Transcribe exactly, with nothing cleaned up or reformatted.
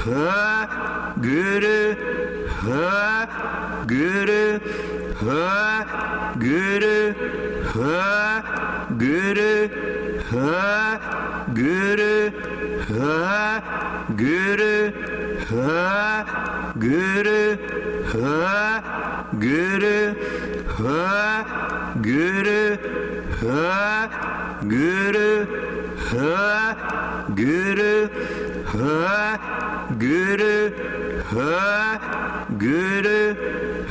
ha, guru, ha, guru, ha, guru, ha, guru, ha, guru, ha, guru, ha, guru, ha, guru, ha, guru, ha, guru, ha, guru, ha, guru, ha, guru,